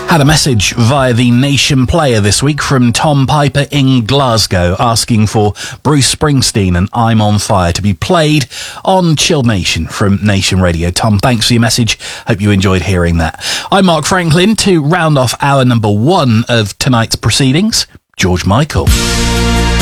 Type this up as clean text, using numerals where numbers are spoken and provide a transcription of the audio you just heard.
Had a message via the Nation Player this week from Tom Piper in Glasgow asking for Bruce Springsteen and I'm on Fire to be played on Chilled Nation from Nation Radio. Tom, thanks for your message. Hope you enjoyed hearing that. I'm Mark Franklin. To round off hour number 1 of tonight's proceedings, George Michael.